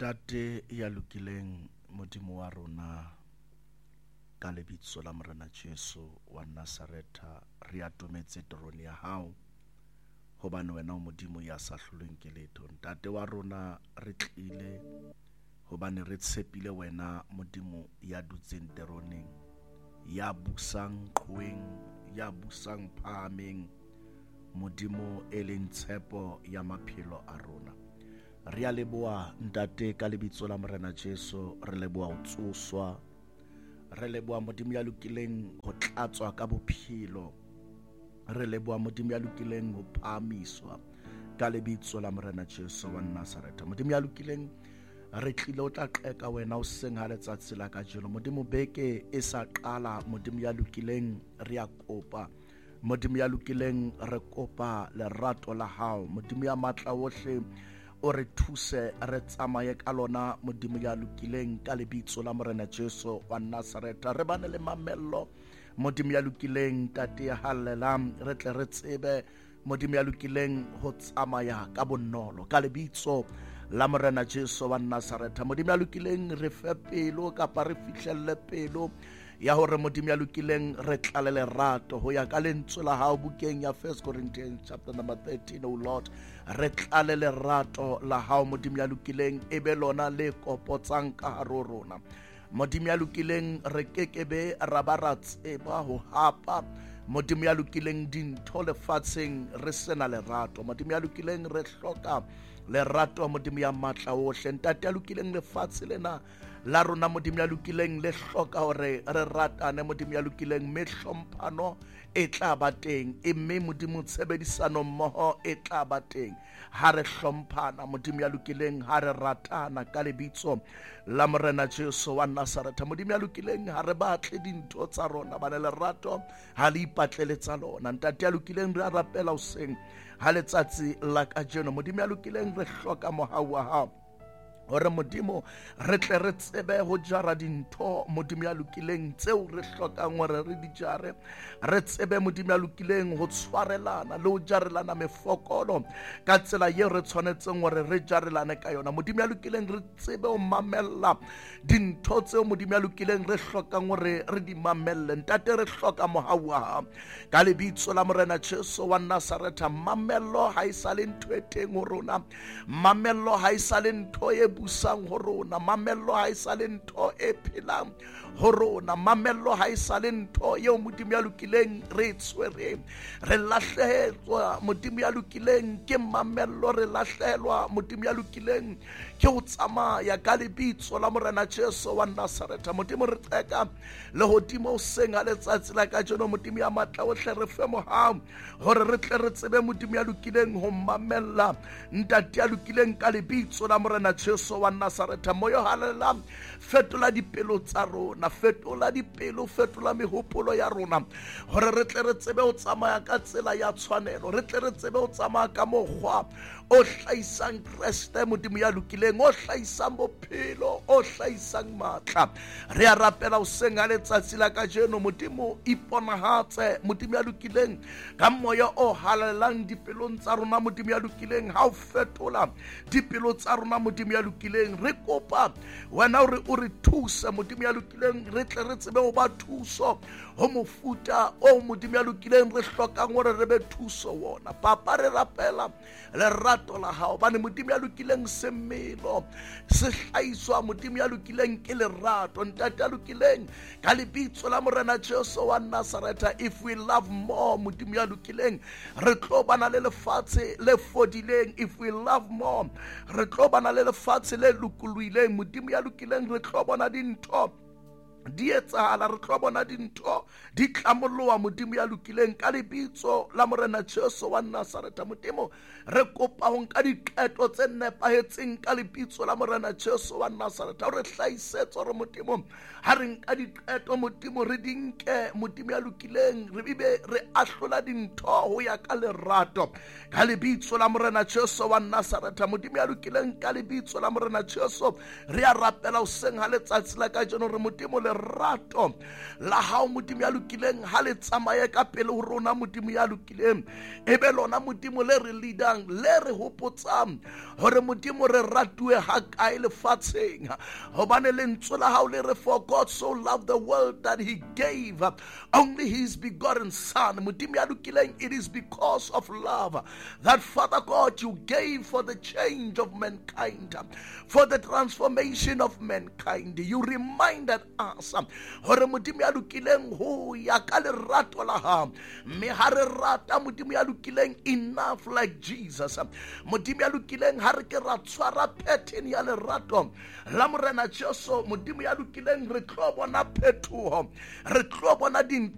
Ntate ya lokileng modimo wa rona ka lebitso la morena Jesu wa Nazareta re atometse torong ya hao hobane wena o modimo ya sa hlolweng ke letho. Ntate wa rona re tlile hobane re tshepile wena modimo ya dutseng teroneng, ya busang qhweng, ya busang phahameng, modimo e leng tshepo ya maphelo a rona. Re a leboha ntate ka lebitso la morena Jesu, re leboha ho tsoswa, re leboha modimo ya lokileng ho tlatswa ka bophelo, re leboha modimo ya lokileng ho phahamiswa ka lebitso la morena Jesu wa Nazareta. Modimo ya lokileng re tlile o tla qeka wena o seng ha letsatsi la kajeno, modimo beke e sa qala, modimo ya lokileng re a kopa, modimo ya lokileng re kopa lerato la hao, modimo ya matla ohle o re thuse re tsamaye ka lona, modimo ya lokileng ka lebitso la morena Jesu wa Nazareta. Re bane le mamello modimo ya lokileng tate ya hallela, re tle re tsebe modimo ya lokileng ho tsamaya ka bonolo ka lebitso la morena Jesu wa Nazareta. Modimo ya lokileng re fe pelo kapa re fihlelle pelo ya hore modimo ya lokileng re tlale lerato ho ya ka lentswe la hao bukeng ya 1 Corinthians chapter number 13. Oh Lord, re tlale lerato la hao modimo ya lokileng e be lona le kopotsang ka haro rona. Modimo ya lokileng re kekebe ra ba ra tseba ho hapa modimo ya lokileng dintho lefatsheng re sena lerato. Modimo ya lokileng re hloka lerato modimo ya matla ohle. Ntate ya lokileng lefatshe lena la rona modimo ya lokileng le hloka hore re ratane modimo ya lokileng, me hlomphano e tla ba teng, mme modimo tshebedisano mmoho e tla ba teng ha re hlomphana modimo ya lokileng, ha re ratana ka lebitso la morena Jesu wa Nazareta. Modimo ya lokileng ha re batle dintho tsa rona, bana lerato ha le ipatleletsa lona. Ntate ya lokileng re a rapela hoseng ha letsatsi la kajeno, modimo ya lokileng re hloka mohau wa hao hore modimo re tle re tsebe ho jara dintho modimo ya lokileng tseo re hlokang hore re di jare, re tsebe modimo ya lokileng ho tshwarelana le ho jarelana mefokolo ka tsela eo re tshwanetseng hore re jarelane ka yona. Modimo ya lokileng re tsebe ho mamella dintho tseo modimo ya lokileng re hlokang hore re di mamelle. Ntate re hloka mohau wa hao ka lebitso la morena Jesu wa Nazareta. Mamello ha isale ntho e teng ho rona, mamello ha isale ntho e busang ho rona, mamello ha isale ntho e phelang ho rona, mamello ha isale ntho eo modimo ya lokileng re tshwere, re lahlehetswa modimo ya lokileng ke mamello, re lahlehelwa modimo ya lokileng ke ho tsamaya ka lebitso la morena Jesu wa Nazareta. Modimo re tseka le hodimo o seng ha letsatsi la kajeno, modimo ya matla ohle re fe mohau hore re tle re tsebe modimo ya lokileng ho mamella ntate ya lokileng ka lebitso la morena Jesu wa Nazareta. Moyo halela fetola dipelo tsa rona, fetola dipelo, fetola mehopolo ya rona hore re tle re tsebe ho tsamaya ka tsela ya tshwanelo, re tle re tsebe ho tsamaya ka mokgwa o hlahisang Kreste modimo ya lokileng, o hlahisang bophelo, o hlahisang matla. Re a rapela ho seng ha letsatsi la kajeno, modimo iponahatse modimo ya lokileng ka moya o halelang dipelong tsa rona modimo ya lokileng, ha o fetola dipelo tsa rona modimo ya lokileng. Re kopa wena o re thuse modimo ya lokileng, re tle re tsebe ho ba thuso ho mofuta o modimo ya lokileng re hlokang hore re be thuso wona. Papa re rapela lerato la hao, bane modimo ya lokileng semelo se hlahiswa modimo ya lokileng ke lerato. Ntate ya lokileng ka lebitso la morena Jesu wa Nazareta, if we love more modimo ya lokileng re tlo bana le lefatshe le fodileng, if we love more re tlo bana le lefatshe le lokolohileng modimo ya lokileng, re tlo bona dintho di etsahala, re tlo bona dintho di tlamoloha modimo ya lokileng ka lebitso la morena Jesu wa Nazareta. Modimo re kopa ho nka diqeto tse nepahetseng ka lebitso la morena Jesu wa Nazareta, re hlahisetse hore modimo ha re nka diqeto modimo re dinke modimo ya lokileng, re bibe re ahlola dintho ho ya ka lerato ka lebitso la morena Jesu wa Nazareta. Modimo ya lokileng ka lebitso la morena Jesu re a rapela ho seng ha letsatsi la kajeno re modimo le lerato la hao modimo ya lokileng ha le tsamaye ka pele ho rona modimo ya lokileng, ebe lona modimo le re leadang, le re hopotsang hore modimo re ratuwe ha kae lefatsheng, hobane lentswe la hao le re, for God so loved the world that he gave only his begotten son. Modimo ya lokileng, it is because of love that Father God you gave for the change of mankind, for the transformation of mankind. You reminded us hore modimo ya lokileng ho ya ka lerato la hao, me ha re rata modimo ya lokileng enough like Jesus. Modimo ya lokileng ha re ke ra tshwara pattern ya lerato la morena Jesu, modimo ya lokileng re tlo bona phethoho, re tlo bona